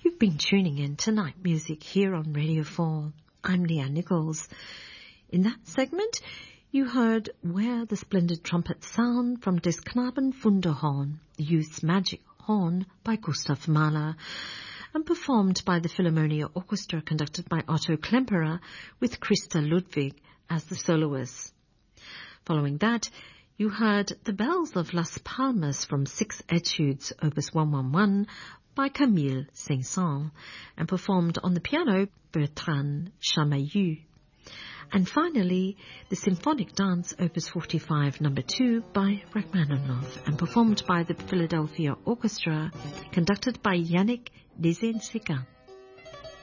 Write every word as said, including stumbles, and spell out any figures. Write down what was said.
You've been tuning in to Night Music here on Radio four. I'm Leanne Nichols. In that segment, you heard Where the Splendid Trumpets Sound from Des Knaben Wunderhorn, the Youth's Magic Horn by Gustav Mahler, and performed by the Philharmonia Orchestra conducted by Otto Klemperer with Christa Ludwig as the soloist. Following that, you heard The Bells of Las Palmas from Six Etudes, Opus one eleven, by Camille Saint-Saëns, and performed on the piano Bertrand Chamayou. And finally, the Symphonic Dance Opus forty-five number two by Rachmaninoff, and performed by the Philadelphia Orchestra, conducted by Yannick Nézet-Séguin.